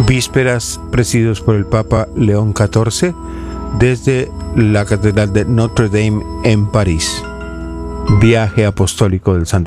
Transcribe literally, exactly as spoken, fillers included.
Vísperas presididos por el Papa León catorce desde la Catedral de Notre Dame en París. Viaje apostólico del Santo